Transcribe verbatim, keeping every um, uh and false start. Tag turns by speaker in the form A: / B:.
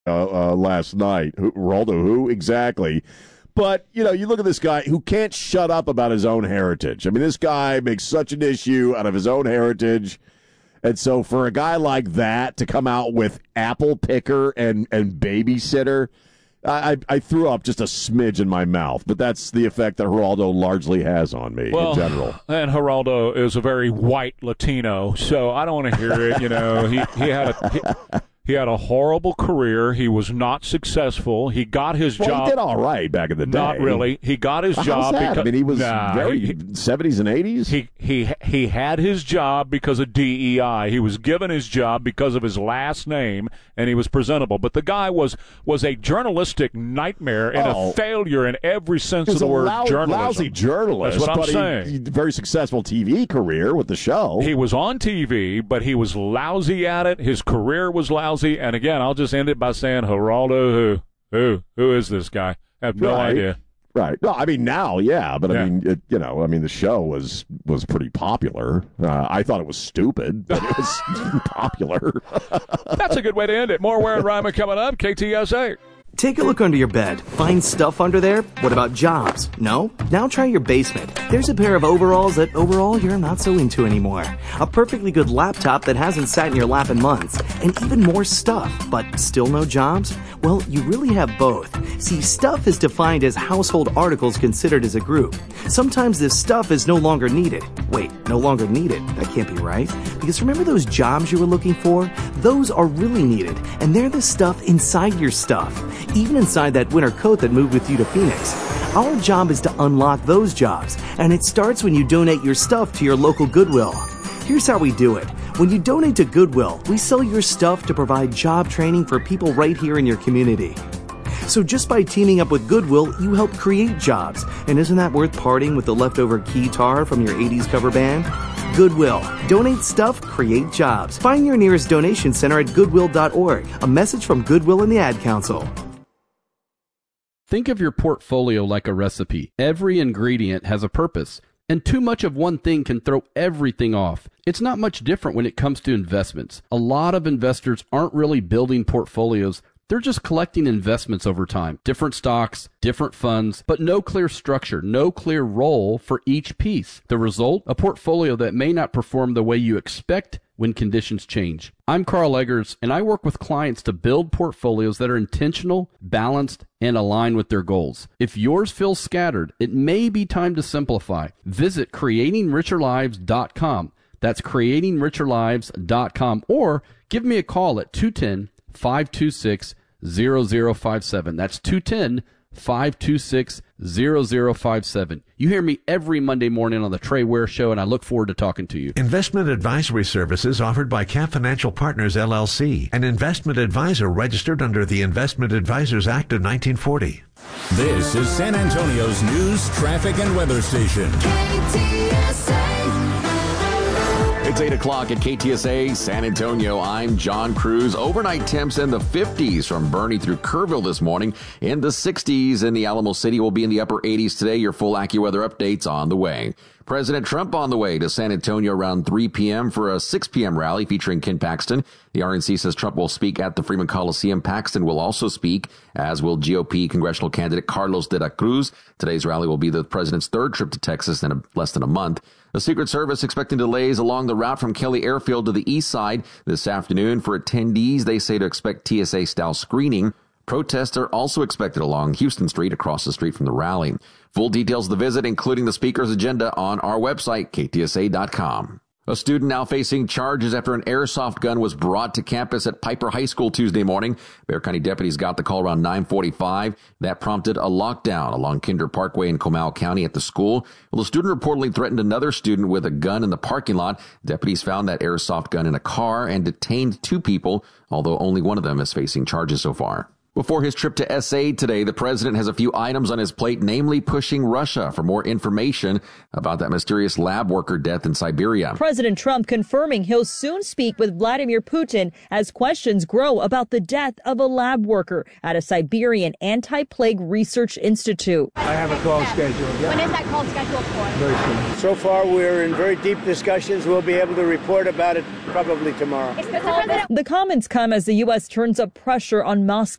A: uh, uh, last night. Who, Geraldo who? Exactly. But, you know, you look at this guy who can't shut up about his own heritage. I mean, this guy makes such an issue out of his own heritage. And so for a guy like that to come out with apple picker and, and babysitter, I, I threw up just a smidge in my mouth. But that's the effect that Geraldo largely has on me
B: well,
A: in general.
B: And Geraldo is a very white Latino, so I don't want to hear it. You know, he, he had a... He, He had a horrible career. He was not successful. He got his
A: well,
B: job.
A: He did all right back in the day.
B: Not really. He got his
A: well,
B: job
A: how's that?
B: because
A: I mean, he was
B: nah,
A: very
B: he,
A: seventies and eighties.
B: He he he had his job because of D E I. He was given his job because of his last name, and he was presentable. But the guy was was a journalistic nightmare and
A: oh.
B: a failure in every sense of the word.
A: Lou-
B: journalism.
A: Lousy journalist.
B: That's what I'm
A: but
B: saying.
A: He, he, very successful T V career with the show.
B: He was on T V, but he was lousy at it. His career was lousy. And again, I'll just end it by saying, Geraldo, who, who, who is this guy? I have no
A: right.
B: idea.
A: Right. No, I mean now, yeah, but
B: yeah.
A: I mean, it, you know, I mean the show was was pretty popular. Uh, I thought it was stupid, but it was popular.
B: That's a good way to end it. More Ware and Ryman coming up. K T S A.
C: Take a look under your bed. Find stuff under there? What about jobs? No? Now try your basement. There's a pair of overalls that overall you're not so into anymore. A perfectly good laptop that hasn't sat in your lap in months. And even more stuff, but still no jobs? Well, you really have both. See, stuff is defined as household articles considered as a group. Sometimes this stuff is no longer needed. Wait, no longer needed? That can't be right. Because remember those jobs you were looking for? Those are really needed, and they're the stuff inside your stuff. Even inside that winter coat that moved with you to Phoenix. Our job is to unlock those jobs, and it starts when you donate your stuff to your local Goodwill. Here's how we do it. When you donate to Goodwill, we sell your stuff to provide job training for people right here in your community. So just by teaming up with Goodwill, you help create jobs. And isn't that worth parting with the leftover keytar from your eighties cover band? Goodwill. Donate stuff, create jobs. Find your nearest donation center at goodwill dot org. A message from Goodwill and the Ad Council.
D: Think of your portfolio like a recipe. Every ingredient has a purpose, and too much of one thing can throw everything off. It's not much different when it comes to investments. A lot of investors aren't really building portfolios. They're just collecting investments over time. Different stocks, different funds, but no clear structure, no clear role for each piece. The result? A portfolio that may not perform the way you expect when conditions change. I'm Carl Eggers, and I work with clients to build portfolios that are intentional, balanced, and align with their goals. If yours feels scattered, it may be time to simplify. Visit creating richer lives dot com. That's creating richer lives dot com, or give me a call at two one zero, five two six, zero zero five seven. That's two one zero, five two six, zero zero five seven. You hear me every Monday morning on the Trey Ware Show, and I look forward to talking to you.
E: Investment advisory services offered by Cap Financial Partners, L L C, an investment advisor registered under the Investment Advisors Act of nineteen forty.
F: This is San Antonio's news, traffic, and weather station. K T S A.
G: It's eight o'clock at K T S A San Antonio. I'm John Cruz. Overnight temps in the fifties from Bernie through Kerrville this morning. In the sixties in the Alamo City. Will be in the upper eighties today. Your full AccuWeather updates on the way. President Trump on the way to San Antonio around three p.m. for a six p.m. rally featuring Ken Paxton. The R N C says Trump will speak at the Freeman Coliseum. Paxton will also speak, as will G O P congressional candidate Carlos de la Cruz. Today's rally will be the president's third trip to Texas in a, less than a month. The Secret Service expecting delays along the route from Kelly Airfield to the east side this afternoon. For attendees, they say to expect T S A-style screening. Protests are also expected along Houston Street across the street from the rally. Full details of the visit, including the speaker's agenda, on our website, K T S A dot com. A student now facing charges after an airsoft gun was brought to campus at Piper High School Tuesday morning. Bexar County deputies got the call around nine forty-five. That prompted a lockdown along Kinder Parkway in Comal County at the school. Well, the student reportedly threatened another student with a gun in the parking lot. Deputies found that airsoft gun in a car and detained two people, although only one of them is facing charges so far. Before his trip to S A today, the president has a few items on his plate, namely pushing Russia for more information about that mysterious lab worker death in Siberia.
H: President Trump confirming he'll soon speak with Vladimir Putin as questions grow about the death of a lab worker at a Siberian anti-plague research institute.
I: I have a call scheduled. Yeah.
J: When is that call scheduled for?
I: Very soon. So far, we're in very deep discussions. We'll be able to report about it probably tomorrow.
H: The comments come as the U S turns up pressure on Moscow